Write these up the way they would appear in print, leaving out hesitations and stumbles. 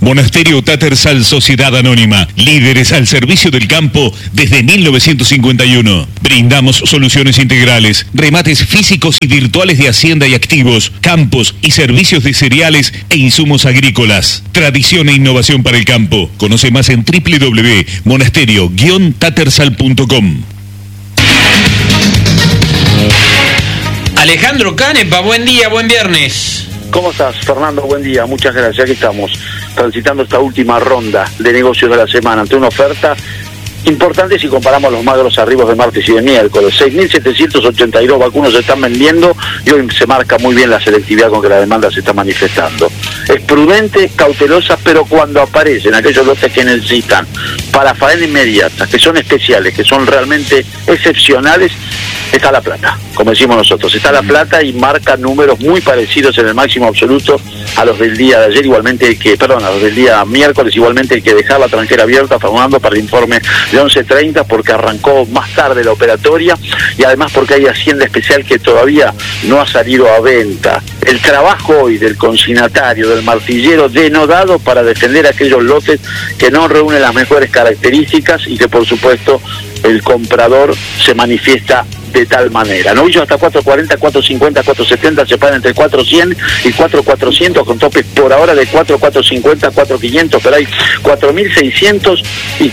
Monasterio Tattersall Sociedad Anónima, líderes al servicio del campo desde 1951. Brindamos soluciones integrales, remates físicos y virtuales de hacienda y activos, campos y servicios de cereales e insumos agrícolas. Tradición e innovación para el campo. Conoce más en www.monasterio-tattersall.com. Alejandro Canepa, buen día, buen viernes. ¿Cómo estás, Fernando? Buen día, muchas gracias. Aquí estamos, transitando esta última ronda de negocios de la semana ante una oferta importante si comparamos los magros arribos de martes y de miércoles. 6.782 vacunos se están vendiendo y hoy se marca muy bien la selectividad con que la demanda se está manifestando. Es prudente, cautelosa, pero cuando aparecen aquellos lotes que necesitan para faena inmediata, que son especiales, que son realmente excepcionales, está la plata, como decimos nosotros. Está la plata y marca números muy parecidos en el máximo absoluto a los del día de ayer, igualmente a los del día miércoles, igualmente hay que dejar la tranquera abierta, Fernando, para el informe de 11:30, porque arrancó más tarde la operatoria y además porque hay hacienda especial que todavía no ha salido a venta. El trabajo hoy del consignatario, del martillero denodado para defender aquellos lotes que no reúnen las mejores características y que por supuesto el comprador se manifiesta de tal manera. Novillos hasta 4.40, 4.50, 4.70 se pagan entre 4.100 y 4.400 con topes por ahora de 4.450, 4.500, pero hay 4.600 y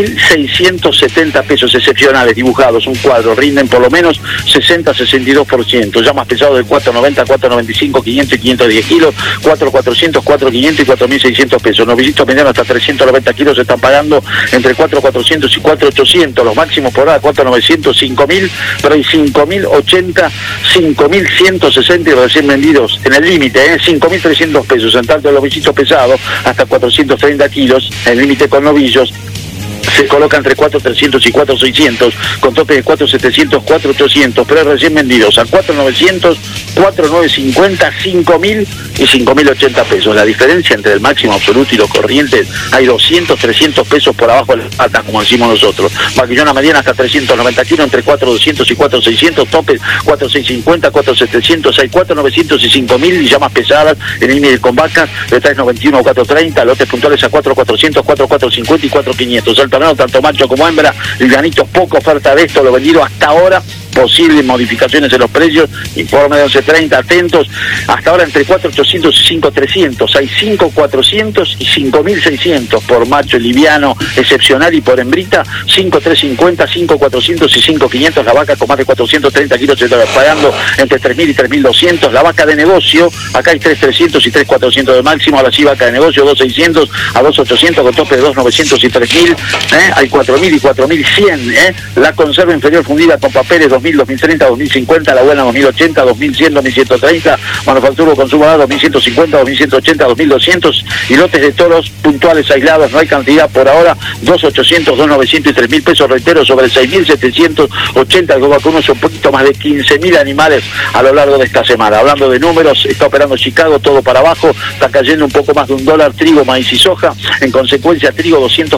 4.670 pesos excepcionales dibujados, un cuadro, rinden por lo menos 60-62%, ya más pesado de 4.90, 4.95, 500 y 510 kilos, 4.400, 4.500 y 4.600 pesos. Novillitos medianos hasta 390 kilos se están pagando entre 4.400 y 4.800, los máximos por ahora 4.900, 5.000, pero hay 5.080, 5.160 y recién vendidos en el límite, 5.300 pesos, en tanto los bichitos pesados hasta 430 kilos, el límite con novillos se coloca entre 4.300 y 4.600, con tope de 4.700, 4.800, pero recién vendidos a 4.900, 4.950, 5.000 y 5.080 pesos. La diferencia entre el máximo absoluto y los corrientes, hay 200, 300 pesos por abajo de las patas, como decimos nosotros. Vaquillona mediana hasta 390 kilos, entre 4.200 y 4.600, topes 4.650, 4.700, hay 4.900 y 5.000, y ya más pesadas, en el con vacas, de 3.91 o 4.30, lotes puntuales a 4.400, 4.450 y 4.500. Altanero, tanto macho como hembra, livianitos, poca oferta de esto, lo vendido hasta ahora, posibles modificaciones en los precios, informe de 11:30, atentos, hasta ahora entre 4.800 y 5.300, hay 5.400 y 5.600 por macho liviano excepcional y por hembrita 5.350, 5.400 y 5.500, la vaca con más de 430 kilos se está pagando entre 3.000 y 3.200, la vaca de negocio, acá hay 3.300 y 3.400 de máximo, ahora sí vaca de negocio 2.600 a 2.800 con tope de 2.900 y 3.000, hay 4.000 y 4.100, la conserva inferior fundida con papeles 2.000, 2030, 2050, la buena 2080, 2100, 2130, manufactura consumada 2150, 2180, 2200 y lotes de toros puntuales aislados, no hay cantidad por ahora, 2.800, 2.900 y 3.000 pesos, reitero, sobre 6.780, algo vacunos, un poquito más de 15.000 animales a lo largo de esta semana. Hablando de números, está operando Chicago, todo para abajo, está cayendo un poco más de $1 trigo, maíz y soja, en consecuencia trigo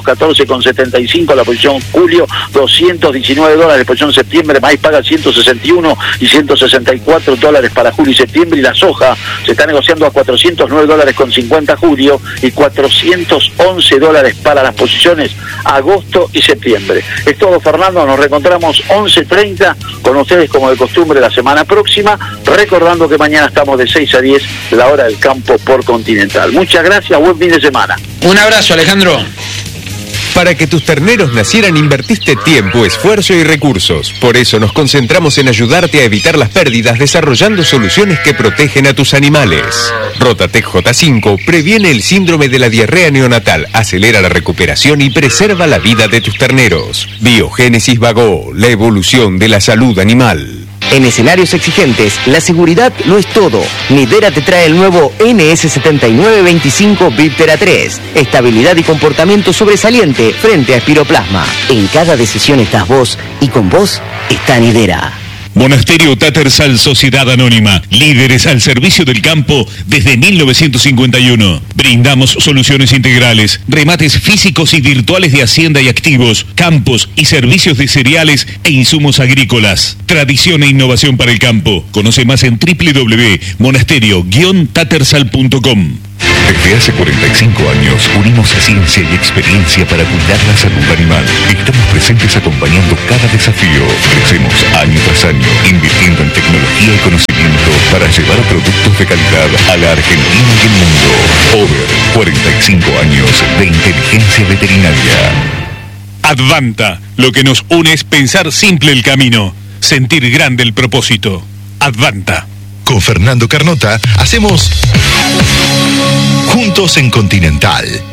214,75 la posición julio, $219 la posición septiembre, maíz paga 161 y $164 para julio y septiembre, y la soja se está negociando a $409,50 julio y $411 para las posiciones agosto y septiembre. Es todo, Fernando, nos reencontramos 11:30 con ustedes como de costumbre la semana próxima, recordando que mañana estamos de 6 a 10, la hora del campo por Continental. Muchas gracias, buen fin de semana. Un abrazo, Alejandro. Para que tus terneros nacieran invertiste tiempo, esfuerzo y recursos. Por eso nos concentramos en ayudarte a evitar las pérdidas desarrollando soluciones que protegen a tus animales. Rotatec J5 previene el síndrome de la diarrea neonatal, acelera la recuperación y preserva la vida de tus terneros. Biogénesis Vago, la evolución de la salud animal. En escenarios exigentes, la seguridad no es todo. Nidera te trae el nuevo NS7925 Viptera 3. Estabilidad y comportamiento sobresaliente frente a espiroplasma. En cada decisión estás vos y con vos está Nidera. Monasterio Tattersall Sociedad Anónima, líderes al servicio del campo desde 1951. Brindamos soluciones integrales, remates físicos y virtuales de hacienda y activos, campos y servicios de cereales e insumos agrícolas. Tradición e innovación para el campo. Conoce más en www.monasterio-tattersall.com. Desde hace 45 años unimos ciencia y experiencia para cuidar la salud animal. Estamos presentes acompañando cada desafío. Crecemos año tras año, invirtiendo en tecnología y conocimiento para llevar productos de calidad a la Argentina y el mundo. Over 45 años de inteligencia veterinaria. Advanta, lo que nos une es pensar simple el camino, sentir grande el propósito. Advanta. Con Fernando Carnota hacemos Juntos en Continental.